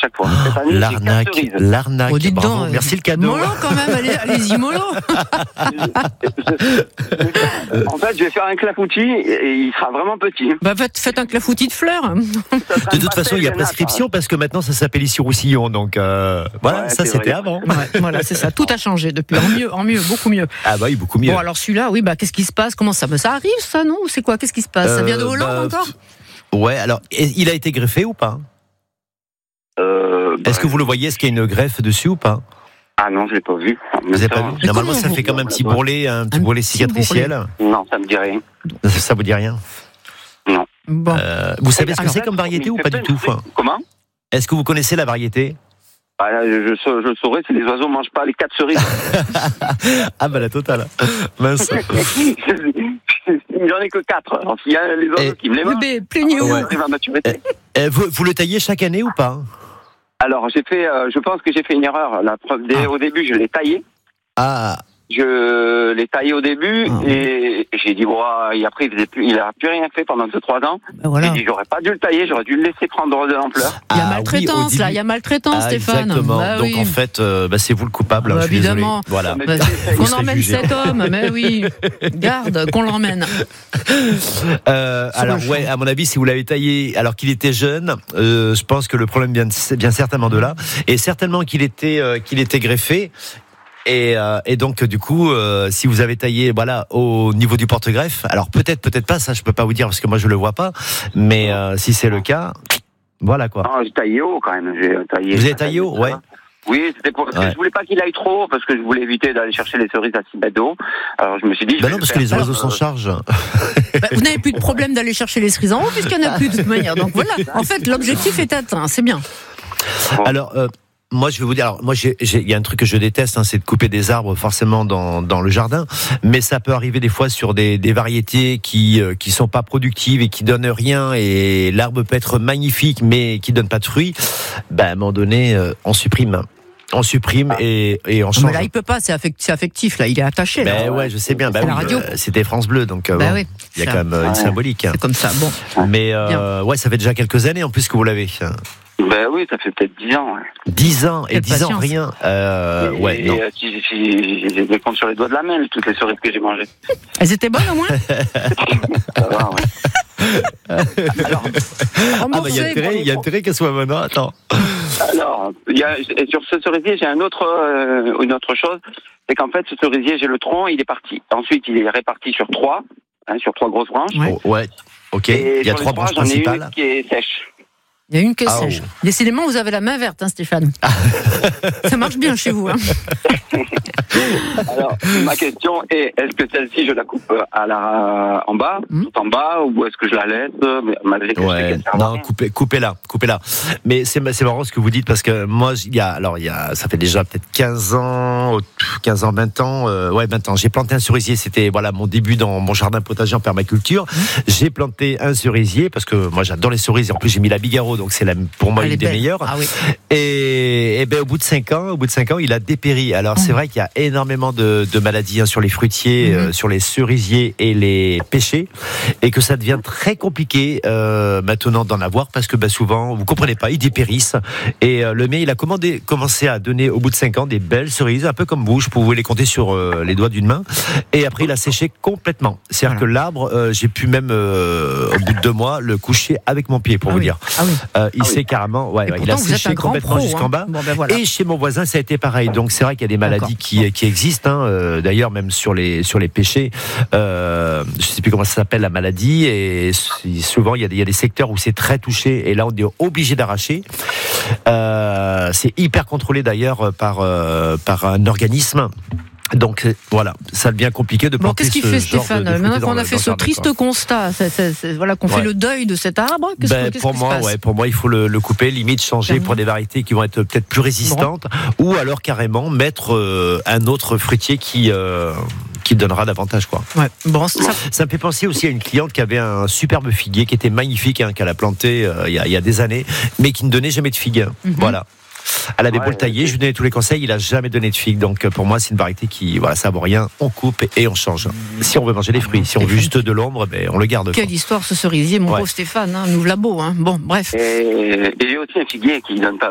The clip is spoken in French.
chaque fois. Cette année, j'ai 4 cerises. L'arnaque. Oh, dites Bravo. donc, Merci le cadeau. Mollo quand même, allez-y, mollo. En fait, je vais faire un clafoutis et il sera vraiment petit. Bah, faites un clafoutis de fleurs. De toute façon, il y a prescription parce que maintenant ça s'appelle ici Roussillon. Donc voilà, Ouais, ça c'est c'était vrai. avant. Ouais, voilà, c'est ça. Tout a changé depuis. En mieux, beaucoup mieux. Ah bah oui, beaucoup mieux. Bon, alors celui-là, oui, bah, qu'est-ce qui se passe? Comment ça? Bah, ça arrive, ça, non? Ou c'est quoi? Qu'est-ce qui se passe? Ça vient de Hollande encore? Ouais, alors il a été greffé ou pas? Est-ce que vous le voyez? Est-ce qu'il y a une greffe dessus ou pas? Ah non, je l'ai pas vu. Vous n'avez pas vu? Mais Normalement, comment ça vous- fait comme un petit bourrelet cicatriciel. Non, ça me dit rien. Ça vous dit rien? Bon. Vous savez ce que Alors, c'est comme variété ou pas du tout? Comment? Est-ce que vous connaissez la variété? Ah, là, je saurais si les oiseaux mangent pas les 4 cerises. Ah bah la totale. Mince. J'en ai que 4. Alors, s'il y a les oiseaux qui me les mangent, Bébé, plaignez-vous. on arrive à maturité. Vous le taillez chaque année ou pas? Alors, je pense que j'ai fait une erreur. Au début, je l'ai taillé. Ah. Je l'ai taillé au début et j'ai dit, et après, il n'a plus rien fait pendant 2-3 ans. Ben voilà. J'ai dit, j'aurais pas dû le tailler, j'aurais dû le laisser prendre de l'ampleur. Il y a Ah, maltraitance, oui, au début. là, il y a maltraitance, Stéphane. Exactement. Bah Donc oui. en fait, c'est vous le coupable. Bah, je suis désolé. évidemment. Voilà. Mais Bah, Vous qu'on serez emmène jugé. cet homme, mais oui. Garde, qu'on l'emmène. Alors ouais, à mon avis, si vous l'avez taillé alors qu'il était jeune, je pense que le problème vient certainement de là, et certainement qu'il était greffé. Et donc du coup, si vous avez taillé, voilà, au niveau du porte-greffe, alors peut-être pas, ça je peux pas vous dire parce que moi je le vois pas, mais si c'est le cas, voilà quoi. Non, j'ai taillé haut quand même. Vous avez taillé haut, ouais. Oui, c'était parce que je voulais pas qu'il aille trop haut, parce que je voulais éviter d'aller chercher les cerises à 6 mètres de haut. Alors je me suis dit. Ben non, parce que les oiseaux s'en chargent. Bah, vous n'avez plus de problème d'aller chercher les cerises en haut, puisqu'il n'y en a plus de toute manière. Donc voilà, en fait, l'objectif est atteint, c'est bien. Alors, moi, je vais vous dire, alors, moi, il y a un truc que je déteste, c'est de couper des arbres forcément dans le jardin, mais ça peut arriver des fois sur des variétés qui sont pas productives et qui donnent rien, et l'arbre peut être magnifique, mais qui donne pas de fruits. Ben, à un moment donné, on supprime et on change. Mais là, il peut pas, c'est affectif, là, il est attaché. Ben là. ouais, je sais bien. Ben C'est la oui, radio. c'était France Bleu, donc Ben oui, il y a ça. quand même une symbolique. C'est comme ça, bon. Mais Bien. ouais, ça fait déjà quelques années en plus que vous l'avez. Ben oui, ça fait peut-être 10 ans. Ouais. 10 ans et Quelle 10 ans patience. rien. Ouais, Et non. si je les compte sur les doigts de la main, toutes les cerises que j'ai mangées. Elles étaient bonnes au moins? Ça va, ouais. Alors, Ah bah il y a intérêt qu'elle soit bonne. Attends. Alors, sur ce cerisier, j'ai une autre chose, c'est qu'en fait, ce cerisier, j'ai le tronc, il est parti. Ensuite, il est réparti sur 3 grosses branches. Ouais. Oh, ouais. Ok. Et Il y a sur les 3 branches j'en ai principales. une qui est sèche. Il y a une qui est Ah, sèche. oh. Décidément, vous avez la main verte, Stéphane. Ça marche bien chez vous. Alors, ma question est, est-ce que celle-ci, je la coupe en bas, tout en bas, ou est-ce que je la laisse, malgré que je sais Ouais, qu'elle sert à non, rien. coupez-la. Mais c'est marrant ce que vous dites parce que moi, ça fait déjà peut-être 15 ans, 20 ans, 20 ans. J'ai planté un cerisier, c'était, mon début dans mon jardin potager en permaculture. J'ai planté un cerisier parce que moi, j'adore les cerisiers. En plus, j'ai mis la Bigaro, donc c'est pour moi Elle est une des belle. meilleures. Ah oui. Et ben, au bout de 5 ans, il a dépéri. Alors, c'est vrai qu'il y a énormément de maladies sur les fruitiers, sur les cerisiers et les pêchers, et que ça devient très compliqué maintenant d'en avoir parce que souvent, vous comprenez pas, ils dépérissent. Et le mien, il a commencé à donner au bout de 5 ans des belles cerises, un peu comme vous, je pouvais les compter sur les doigts d'une main. Et après, il a séché complètement. C'est-à-dire que l'arbre, j'ai pu même au bout de 2 mois le coucher avec mon pied, pour vous dire. Ah oui. Il s'est carrément, Et il a pourtant, vous êtes un séché grand complètement pro, jusqu'en bas. Bon, ben voilà. Et chez mon voisin, ça a été pareil. Donc c'est vrai qu'il y a des maladies qui existent. D'ailleurs, même sur les pêchers, je sais plus comment ça s'appelle la maladie. Et souvent, il y a des secteurs où c'est très touché. Et là, on est obligé d'arracher. C'est hyper contrôlé d'ailleurs par un organisme. Donc voilà, ça devient compliqué de planter Qu'est-ce qu'il fait Stéphane? Maintenant qu'on a fait ce triste constat, qu'on fait le deuil de cet arbre, qu'est-ce qui se passe? Pour moi, il faut le couper, limite changer pour des variétés qui vont être peut-être plus résistantes, ou alors carrément mettre un autre fruitier qui donnera davantage, quoi. Ouais. Bon, ça me fait penser aussi à une cliente qui avait un superbe figuier qui était magnifique, qu'elle a planté il y a des années, mais qui ne donnait jamais de figues. Voilà. Elle avait beau le tailler, je lui donnais tous les conseils, il a jamais donné de figues. Donc pour moi, c'est une variété qui, ça vaut rien. On coupe et on change. Si on veut manger des fruits, si on veut juste de l'ombre, on le garde. Quelle histoire ce cerisier, mon pauvre Stéphane, nous voilà beau. Bon, bref. Et j'ai aussi un figuier qui donne pas